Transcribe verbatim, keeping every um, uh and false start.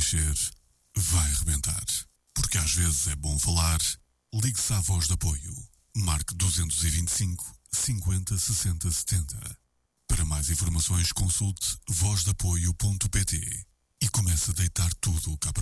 encher, vai arrebentar. Porque às vezes é bom falar. Ligue-se à Voz de Apoio. Marque dois dois cinco, cinquenta, sessenta, setenta. Para mais informações consulte voz de apoio ponto pt e comece a deitar tudo cá para